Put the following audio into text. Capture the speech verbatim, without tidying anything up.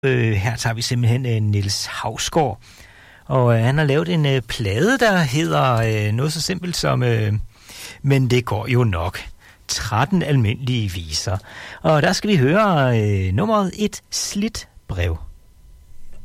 Øh, her tager vi simpelthen øh, Niels Hausgaard, og øh, han har lavet en øh, plade, der hedder øh, noget så simpelt som øh, Men det går jo nok. tretten almindelige viser. Og der skal vi høre øh, nummeret Et slidt brev.